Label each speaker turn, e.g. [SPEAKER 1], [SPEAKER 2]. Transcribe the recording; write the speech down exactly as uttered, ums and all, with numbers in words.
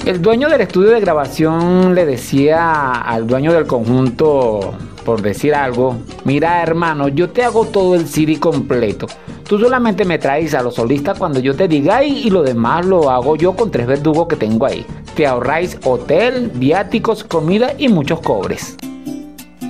[SPEAKER 1] El dueño del estudio de grabación le decía al dueño del conjunto, por decir algo: mira, hermano, yo te hago todo el C D completo. Tú solamente me traes a los solistas cuando yo te diga y, y lo demás lo hago yo con tres verdugos que tengo ahí. Te ahorráis hotel, viáticos, comida y muchos cobres.